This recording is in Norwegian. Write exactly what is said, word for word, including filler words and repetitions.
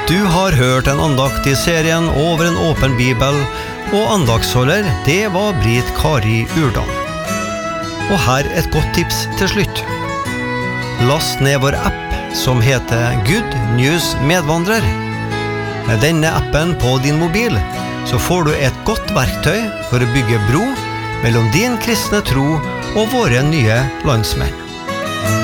Du har hørt en andakt i serien Over en åpen bibel, og andaktsholder, det var Brit Kari Urdal. Og her et godt tips til slutt. Last ned vår app som heter Good News Medvandrer. Med denne appen på din mobil, så får du et godt verktøy for å bygge bro mellom din kristne tro og våre nye landsmenn.